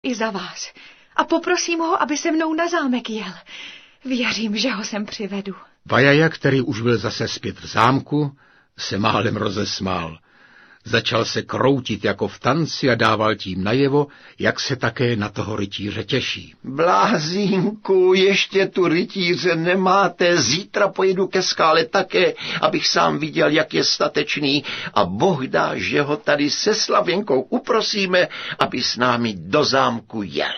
i za vás a poprosím ho, aby se mnou na zámek jel. Věřím, že ho sem přivedu. Bajaja, který už byl zase zpět v zámku, se málem rozesmál. Začal se kroutit jako v tanci a dával tím najevo, jak se také na toho rytíře těší. Blázínku, ještě tu rytíře nemáte, zítra pojedu ke skále také, abych sám viděl, jak je statečný, a Boh dá, že ho tady se Slavěnkou uprosíme, aby s námi do zámku jel.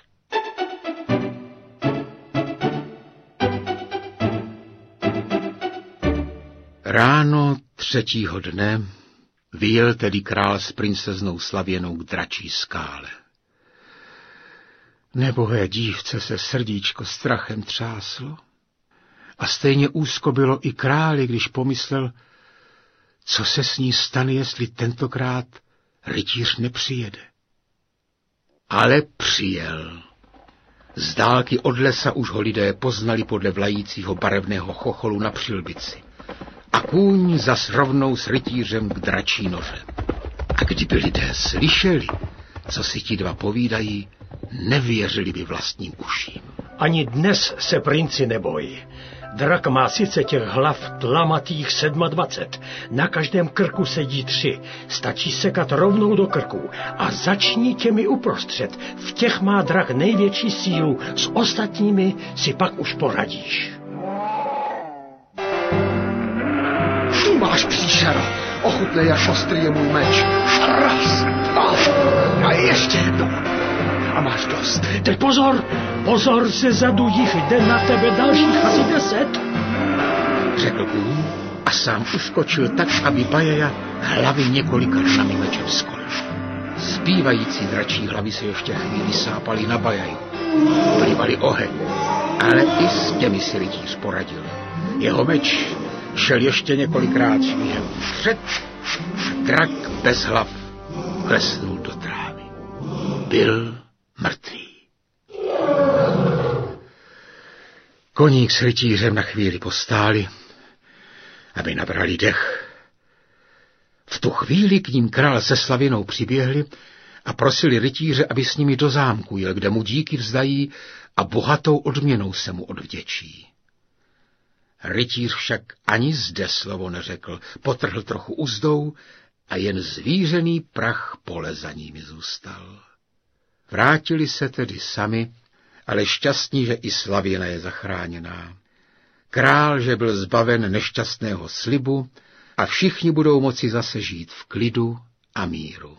Ráno 3. dne vyjel tedy král s princeznou Slavěnou k Dračí skále. Nebohé dívce se srdíčko strachem třáslo a stejně úzko bylo i králi, když pomyslel, co se s ní stane, jestli tentokrát rytíř nepřijede. Ale přijel. Z dálky od lesa už ho lidé poznali podle vlajícího barevného chocholu na přilbici. A kůň zas rovnou s rytířem k Dračí noře. A kdyby lidé slyšeli, co si ti dva povídají, nevěřili by vlastním uším. Ani dnes se princi neboj. Drak má sice těch hlav tlamatých 27, na každém krku sedí 3, stačí sekat rovnou do krku a začni těmi uprostřed. V těch má drak největší sílu, s ostatními si pak už poradíš. Tu máš, příšero, ochutnej, jak ostrý je můj meč. Raz, dva a ještě jednou. A máš dost. Teď pozor, pozor, se zadu jich jde na tebe dalších asi 10. Řekl kůň a sám uskočil tak, aby Bajaja hlavy několika ranami mečem skolil. Zbývající dračí hlavy se ještě chvíli sápaly na Bajaju. Plivali oheň, ale i s těmi si rytíř poradil. Jeho meč šel ještě několikrát švihem vpřed a drak bez hlav klesnul do trávy. Byl mrtvý. Koník s rytířem na chvíli postáli, aby nabrali dech. V tu chvíli k ním král se Slavěnou přiběhli a prosili rytíře, aby s nimi do zámku jel, kde mu díky vzdají a bohatou odměnou se mu odvděčí. Rytíř však ani zde slovo neřekl, potrhl trochu uzdou a jen zvířený prach pole za nimi zůstal. Vrátili se tedy sami, ale šťastní, že i Slavěna je zachráněná. Král, že byl zbaven nešťastného slibu a všichni budou moci zase žít v klidu a míru.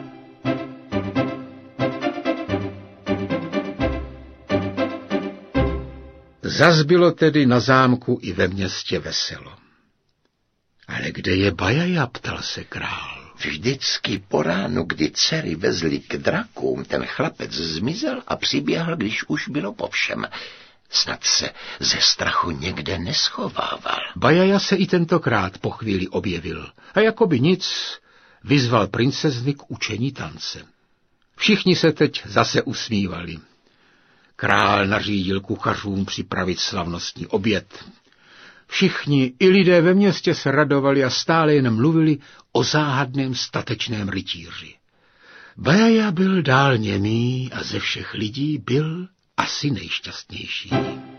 Zas bylo tedy na zámku i ve městě veselo. Ale kde je Bajaja, ptal se král. Vždycky po ránu, kdy dcery vezli k drakům, ten chlapec zmizel a přiběhl, když už bylo po všem. Snad se ze strachu někde neschovával. Bajaja se i tentokrát po chvíli objevil a jakoby nic vyzval princezny k učení tance. Všichni se teď zase usmívali. Král nařídil kuchařům připravit slavnostní oběd. Všichni, i lidé ve městě, se radovali a stále jen mluvili o záhadném statečném rytíři. Bajaja byl dál němý a ze všech lidí byl asi nejšťastnější.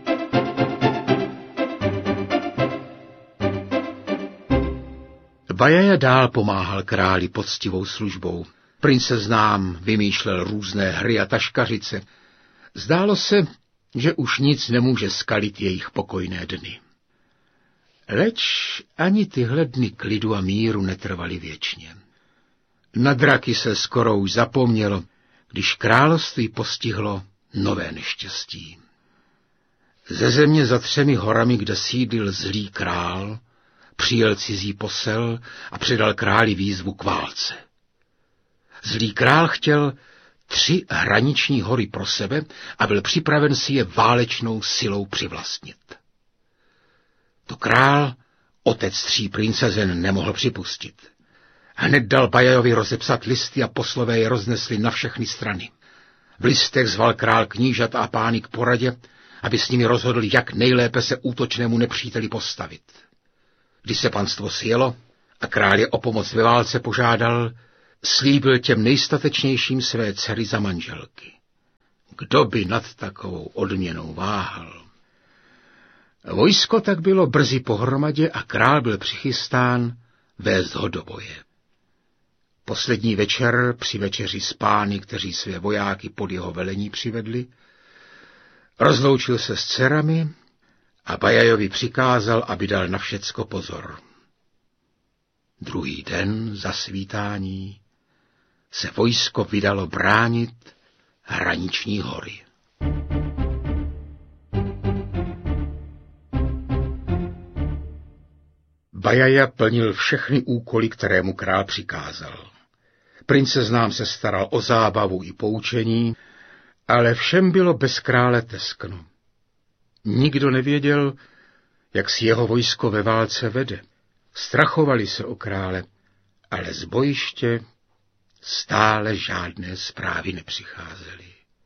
Bajaja dál pomáhal králi poctivou službou. Princeznám vymýšlel různé hry a taškařice. Zdálo se, že už nic nemůže skalit jejich pokojné dny. Leč ani tyhle dny klidu a míru netrvaly věčně. Na draky se skoro už zapomnělo, když království postihlo nové neštěstí. Ze země za 3 horami, kde sídlil zlý král, přijel cizí posel a předal králi výzvu k válce. Zlý král chtěl 3 hraniční hory pro sebe a byl připraven si je válečnou silou přivlastnit. To král, otec 3 princezen, nemohl připustit. Hned dal Bajajovi rozepsat listy a poslové je roznesli na všechny strany. V listech zval král knížat a pány k poradě, aby s nimi rozhodl, jak nejlépe se útočnému nepříteli postavit. Když se panstvo sjelo a král je o pomoc ve válce požádal, slíbil těm nejstatečnějším své dcery za manželky. kdo by nad takovou odměnou váhal? Vojsko tak bylo brzy pohromadě a král byl přichystán vést ho do boje. Poslední večer při večeři s pány, kteří své vojáky pod jeho velení přivedli, rozloučil se s dcerami a Bajajovi přikázal, aby dal na všecko pozor. Druhý den za svítání se vojsko vydalo bránit hraniční hory. Bajaja plnil všechny úkoly, které mu král přikázal. Princeznám se staral o zábavu i poučení, ale všem bylo bez krále teskno. Nikdo nevěděl, jak si jeho vojsko ve válce vede. Strachovali se o krále, ale z bojiště stále žádné zprávy nepřicházely.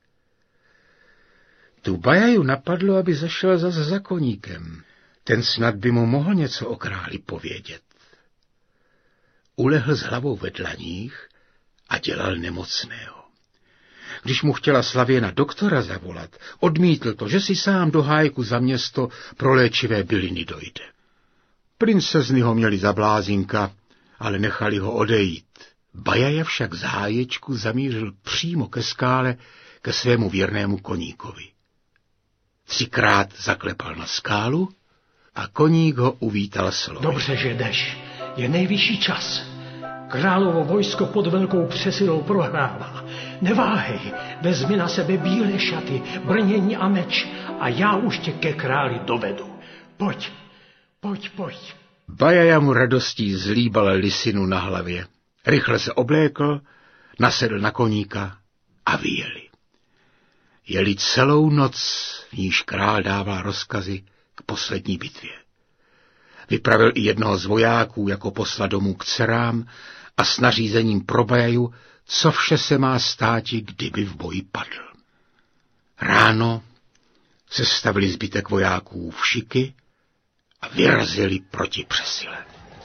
Tu Bajaju napadlo, aby zašel zase za koníkem. Ten snad by mu mohl něco o králi povědět. Ulehl s hlavou ve dlaních a dělal nemocného. Když mu chtěla Slavěna doktora zavolat, odmítl to, že si sám do hájku za město pro léčivé byliny dojde. Princezny ho měli za blázinka, ale nechali ho odejít. Bajaja však z háječku zamířil přímo ke skále, ke svému věrnému koníkovi. 3krát zaklepal na skálu a koník ho uvítal slovy. Dobře, že jdeš. Je nejvyšší čas. Královo vojsko pod velkou přesilou prohrává. Neváhej, vezmi na sebe bílé šaty, brnění a meč a já už tě ke králi dovedu. Pojď, pojď, pojď. Bajaja mu radostí zlíbal lisinu na hlavě. Rychle se oblékl, nasedl na koníka a vyjeli. Jeli celou noc, v níž král dával rozkazy k poslední bitvě. Vypravil i jednoho z vojáků jako posla domů k dcerám a s nařízením pro Bajaju, co vše se má státi, kdyby v boji padl. Ráno sestavili zbytek vojáků v šiky a vyrazili proti přesile.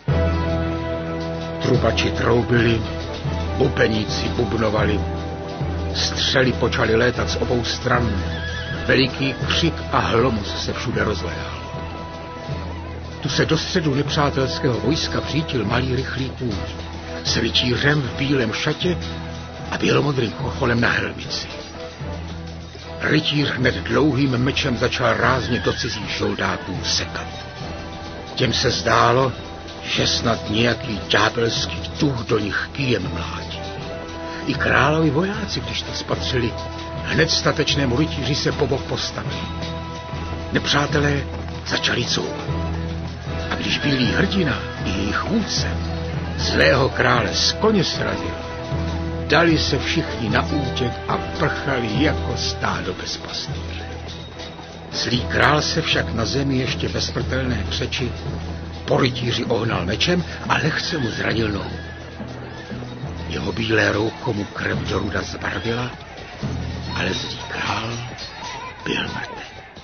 Trubači troubili, bubeníci bubnovali, střely počaly létat z obou stran, veliký křik a hlomus se všude rozléhal. Tu se do středu nepřátelského vojska vřítil malý rychlý kůň s rytířem v bílém šatě a bělomodrým chocholem na helmici. Rytíř hned dlouhým mečem začal rázně do cizích žoldáků sekat. Těm se zdálo, že snad nějaký ďábelský duch do nich kýjem mládí. I královi vojáci, když to spatřili, hned statečnému rytíři se po bok postavili. Nepřátelé začali couvat. A když bílý hrdina i jejich vůdce zlého krále z koně srazil, dali se všichni na útěk a prchali jako stádo bez pastýře. Zlý král se však na zemi ještě ve smrtelné křeči po rytíři ohnal mečem a lehce mu zranil nohu. Jeho bílé roucho mu krev do ruda zbarvila, ale zlý král byl mrtev.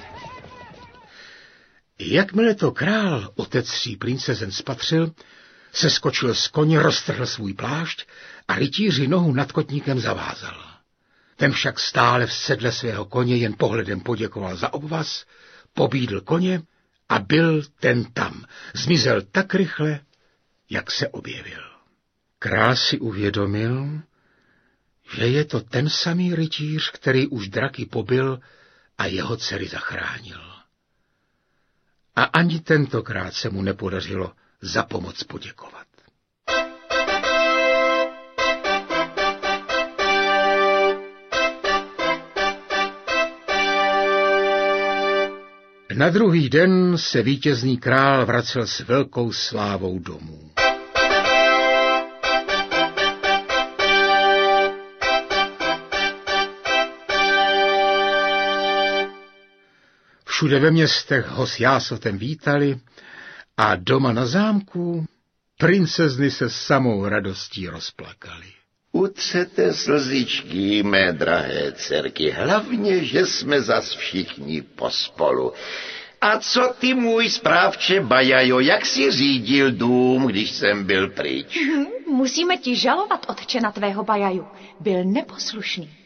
Jakmile to král, otec 3 princezen, spatřil, seskočil z koně, roztrhl svůj plášť a rytíři nohu nad kotníkem zavázal. Ten však stále v sedle svého koně jen pohledem poděkoval za obvaz, pobídl koně a byl ten tam. Zmizel tak rychle, jak se objevil. Král si uvědomil, že je to ten samý rytíř, který už draky pobil a jeho dcery zachránil. A ani tentokrát se mu nepodařilo za pomoc poděkovat. Na druhý den se vítězný král vracel s velkou slávou domů. Všude ve městech ho s jásotem vítali a doma na zámku princezny se samou radostí rozplakaly. Utřete slzičky, mé drahé dcerky, hlavně, že jsme zas všichni pospolu. A co ty, můj správče Bajajo, jak si řídil dům, když jsem byl pryč? Musíme ti žalovat, otče, na tvého Bajaju. Byl neposlušný.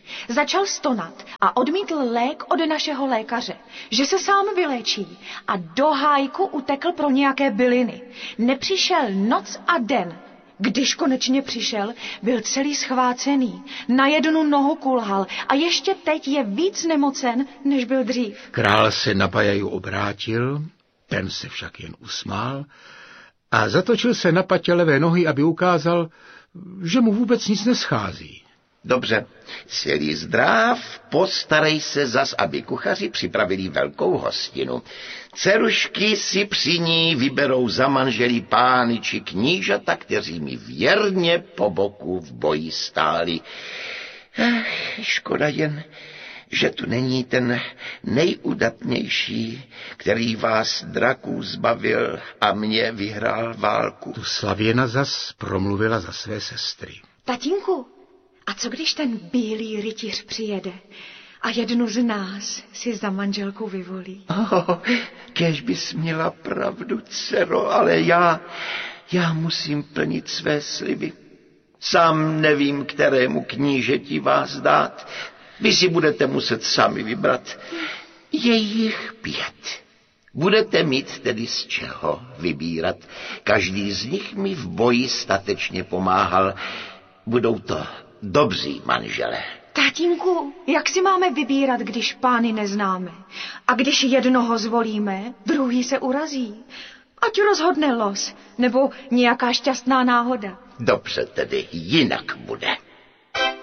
Začal stonat a odmítl lék od našeho lékaře, že se sám vyléčí a do hájku utekl pro nějaké byliny. Nepřišel noc a den. Když konečně přišel, byl celý schvácený, na jednu nohu kulhal a ještě teď je víc nemocen, než byl dřív. Král se na Bajaju obrátil, ten se však jen usmál a zatočil se na patě levé nohy, aby ukázal, že mu vůbec nic neschází. Dobře, jsi zdrav, postarej se zas, aby kuchaři připravili velkou hostinu. Dcerušky si při ní vyberou za manželí pány či knížata, kteří mi věrně po boku v boji stáli. Škoda jen, že tu není ten nejudatnější, který vás draků zbavil a mě vyhrál válku. Tu Slavěna zas promluvila za své sestry. Tatínku, a co když ten bílý rytíř přijede a jednu z nás si za manželku vyvolí? Kéž bys měla pravdu, dcero, ale já musím plnit své sliby. Sám nevím, kterému knížeti vás dát. Vy si budete muset sami vybrat. Je jich 5. Budete mít tedy z čeho vybírat. Každý z nich mi v boji statečně pomáhal. Budou to dobří manželé. Tatínku, jak si máme vybírat, když pány neznáme? A když jednoho zvolíme, druhý se urazí. Ať rozhodne los, nebo nějaká šťastná náhoda. Dobře tedy, jinak bude.